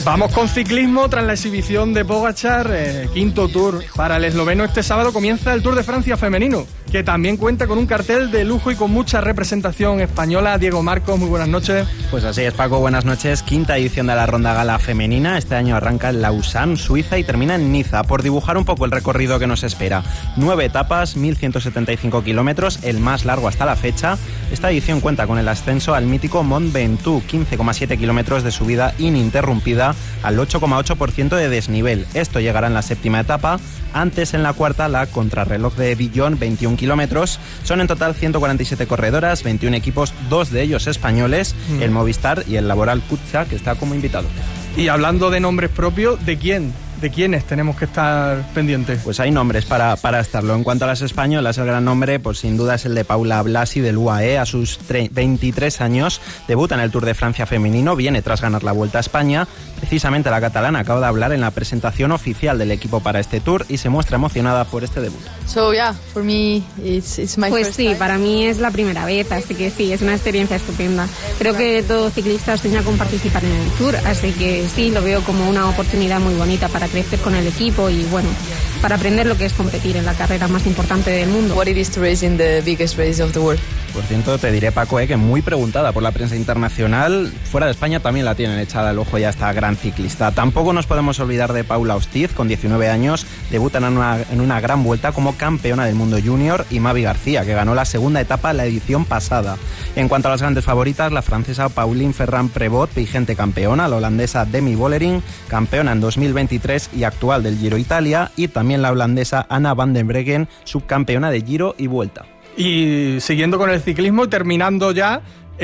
Vamos con ciclismo. Tras la exhibición de Pogačar, quinto Tour para el esloveno, este sábado comienza el Tour de Francia femenino, que también cuenta con un cartel de lujo y con mucha representación española. Diego Marcos, muy buenas noches. Pues así es, Paco, buenas noches. Quinta edición de la Ronda Gala femenina. Este año arranca en Lausanne, Suiza, y termina en Niza. Por dibujar un poco el recorrido que nos espera: 9 etapas, 1.175 kilómetros, el más largo hasta la fecha. Esta edición cuenta con el ascenso al mítico Mont Ventoux, 15,7 kilómetros de subida ininterrumpida al 8,8% de desnivel. Esto llegará en la séptima etapa. Antes, en la cuarta, la contrarreloj de Dijon, 21 kilómetros. Son en total 147 corredoras, 21 equipos, 2 de ellos españoles, el Movistar y el Laboral Kutxa, que está como invitado. Y hablando de nombres propios, ¿de quién? ¿De quiénes tenemos que estar pendientes? Pues hay nombres para estarlo. En cuanto a las españolas, el gran nombre, pues sin duda es el de Paula Blasi del UAE. A sus 23 años debuta en el Tour de Francia femenino, viene tras ganar la Vuelta a España. Precisamente la catalana acaba de hablar en la presentación oficial del equipo para este Tour y se muestra emocionada por este debut. For me it's my Pues first sí, time. para mí es la primera vez, así que sí, es una experiencia estupenda. Creo que todo ciclista sueña con participar en el Tour, así que sí, lo veo como una oportunidad muy bonita para crecer con el equipo y bueno, para aprender lo que es competir en la carrera más importante del mundo. What it is to race in the biggest race of the world. Por cierto, te diré, Paco, que muy preguntada por la prensa internacional. Fuera de España también la tienen echada al ojo ya esta gran ciclista. Tampoco nos podemos olvidar de Paula Ostiz, con 19 años, debuta en una gran vuelta como campeona del mundo junior, y Mavi García, que ganó la segunda etapa la edición pasada. En cuanto a las grandes favoritas, la francesa Pauline Ferrand-Prévot, vigente campeona, la holandesa Demi Vollering, campeona en 2023 y actual del Giro Italia, y también la holandesa Anna van den Breggen, subcampeona de Giro y Vuelta. Y siguiendo con el ciclismo y terminando ya,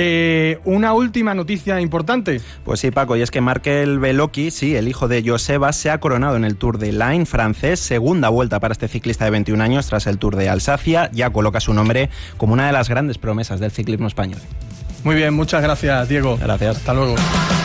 una última noticia importante. Pues sí, Paco, y es que Markel Belocchi, sí, el hijo de Joseba, se ha coronado en el Tour de l'Ain francés. Segunda vuelta para este ciclista de 21 años tras el Tour de Alsacia. Ya coloca su nombre como una de las grandes promesas del ciclismo español. Muy bien, muchas gracias, Diego. Gracias. Hasta luego.